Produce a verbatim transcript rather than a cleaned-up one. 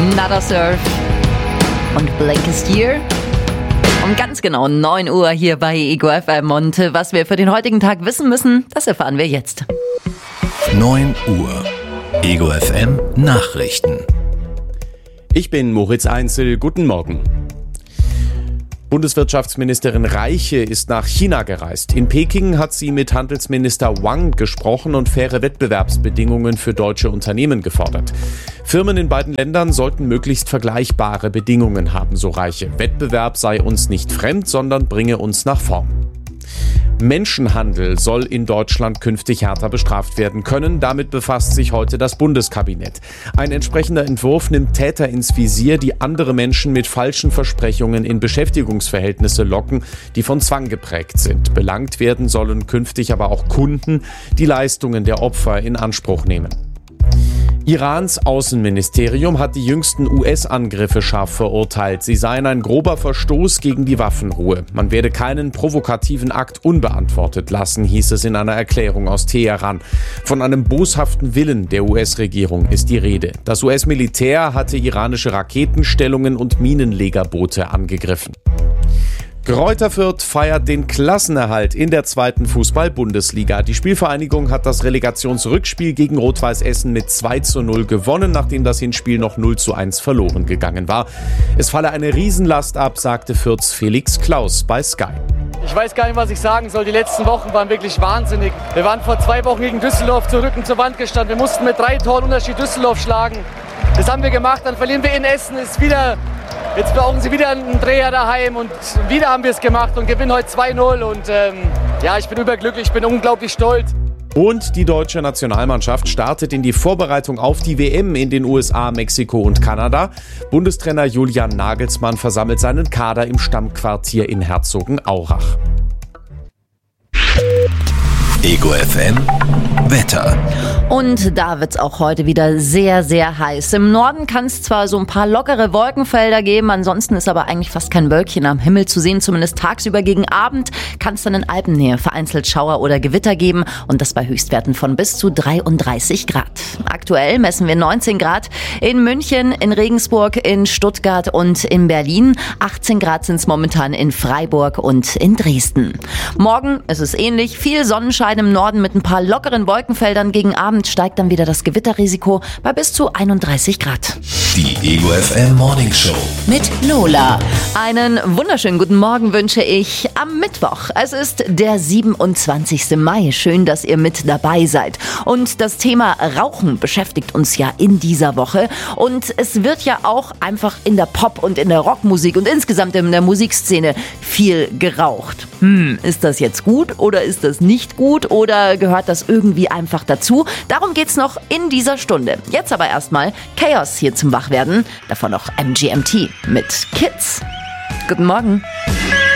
Nada Surf und Blankest Year. Um ganz genau neun Uhr hier bei Ego F M. Und was wir für den heutigen Tag wissen müssen, das erfahren wir jetzt. neun Uhr. Ego F M Nachrichten. Ich bin Moritz Einzel. Guten Morgen. Bundeswirtschaftsministerin Reiche ist nach China gereist. In Peking hat sie mit Handelsminister Wang gesprochen und faire Wettbewerbsbedingungen für deutsche Unternehmen gefordert. Firmen in beiden Ländern sollten möglichst vergleichbare Bedingungen haben, so Reiche. Wettbewerb sei uns nicht fremd, sondern bringe uns nach vorn. Menschenhandel soll in Deutschland künftig härter bestraft werden können. Damit befasst sich heute das Bundeskabinett. Ein entsprechender Entwurf nimmt Täter ins Visier, die andere Menschen mit falschen Versprechungen in Beschäftigungsverhältnisse locken, die von Zwang geprägt sind. Belangt werden sollen künftig aber auch Kunden, die Leistungen der Opfer in Anspruch nehmen. Irans Außenministerium hat die jüngsten U S-Angriffe scharf verurteilt. Sie seien ein grober Verstoß gegen die Waffenruhe. Man werde keinen provokativen Akt unbeantwortet lassen, hieß es in einer Erklärung aus Teheran. Von einem boshaften Willen der U S-Regierung ist die Rede. Das U S-Militär hatte iranische Raketenstellungen und Minenlegerboote angegriffen. Greuther Fürth feiert den Klassenerhalt in der zweiten Fußball-Bundesliga. Die Spielvereinigung hat das Relegationsrückspiel gegen Rot-Weiß Essen mit zwei zu null gewonnen, nachdem das Hinspiel noch null zu eins verloren gegangen war. Es falle eine Riesenlast ab, sagte Fürths Felix Klaus bei Sky. Ich weiß gar nicht, was ich sagen soll. Die letzten Wochen waren wirklich wahnsinnig. Wir waren vor zwei Wochen gegen Düsseldorf zu Rücken zur Wand gestanden. Wir mussten mit drei Toren Unterschied Düsseldorf schlagen. Das haben wir gemacht. Dann verlieren wir in Essen. Ist wieder... Jetzt brauchen sie wieder einen Dreher daheim und wieder haben wir es gemacht und gewinnen heute zwei null. Und ähm, ja, ich bin überglücklich, ich bin unglaublich stolz. Und die deutsche Nationalmannschaft startet in die Vorbereitung auf die W M in den U S A, Mexiko und Kanada. Bundestrainer Julian Nagelsmann versammelt seinen Kader im Stammquartier in Herzogenaurach. Ego F M Wetter. Und da wird's auch heute wieder sehr, sehr heiß. Im Norden kann es zwar so ein paar lockere Wolkenfelder geben, ansonsten ist aber eigentlich fast kein Wölkchen am Himmel zu sehen, zumindest tagsüber. Gegen Abend kann es dann in Alpennähe vereinzelt Schauer oder Gewitter geben und das bei Höchstwerten von bis zu dreiunddreißig Grad. Aktuell messen wir neunzehn Grad in München, in Regensburg, in Stuttgart und in Berlin. achtzehn Grad sind es momentan in Freiburg und in Dresden. Morgen ist es ähnlich, viel Sonnenschein im Norden mit ein paar lockeren Wolkenfeldern. Gegen Abend steigt dann wieder das Gewitterrisiko bei bis zu einunddreißig Grad. Die Ego F M Morning Show mit Lola. Einen wunderschönen guten Morgen wünsche ich am Mittwoch. Es ist der siebenundzwanzigsten Mai. Schön, dass ihr mit dabei seid. Und das Thema Rauchen beschäftigt uns ja in dieser Woche. Und es wird ja auch einfach in der Pop- und in der Rockmusik und insgesamt in der Musikszene viel geraucht. Hm, ist das jetzt gut oder ist das nicht gut oder gehört das irgendwie einfach dazu? Darum geht's noch in dieser Stunde. Jetzt aber erstmal Chaos hier zum Wachwerden. Davon noch M G M T mit Kids. Guten Morgen.